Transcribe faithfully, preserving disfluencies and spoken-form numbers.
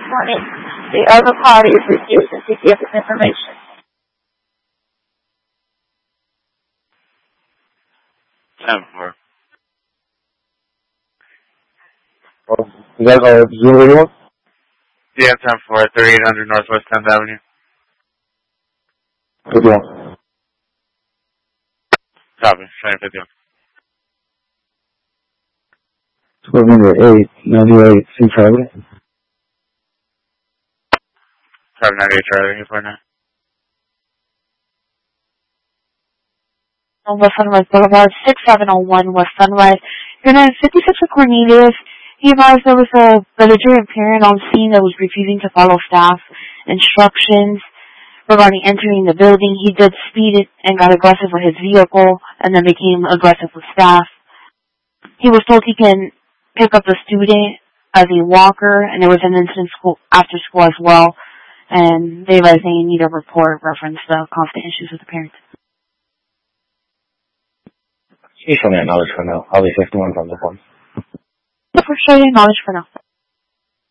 twenty. The other party is refusing to give this information. ten four. Oh, is that uh, zero eight one? Yeah, ten four, thirty-eight hundred Northwest tenth Avenue. Good one. Copy, trying to fifty one. twelve number eight, ninety-eight, Fifth Avenue. five ninety-eight Charlie, for now. West Sunrise Boulevard, six seven oh one West Sunrise. Unit fifty-six with Cornelius. He advised there was a belligerent parent on scene that was refusing to follow staff instructions regarding entering the building. He did speed it and got aggressive with his vehicle and then became aggressive with staff. He was told he can pick up the student as a walker, and there was an incident school after school as well. And they advised they need a report reference the constant issues with the parents. He's from that knowledge for now. I'll be fifty-one from the phone. For sure, knowledge for now.